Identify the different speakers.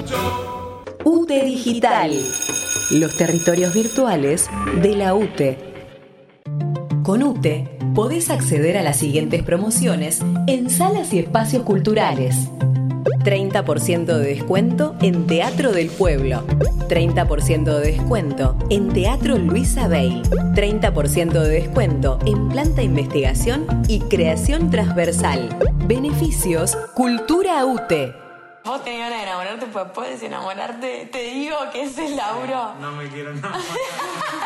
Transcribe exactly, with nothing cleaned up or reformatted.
Speaker 1: U T E Digital. Los territorios virtuales de la U T E. Con U T E podés acceder a las siguientes promociones en salas y espacios culturales. treinta por ciento de descuento en Teatro del Pueblo. treinta por ciento de descuento en Teatro Luisa Bale. treinta por ciento de descuento en Planta Investigación y Creación Transversal. Beneficios Cultura U T E.
Speaker 2: Vos tenés ganas de enamorarte, pues puedes enamorarte. Te digo que ese es el laburo.
Speaker 3: No me quiero enamorar.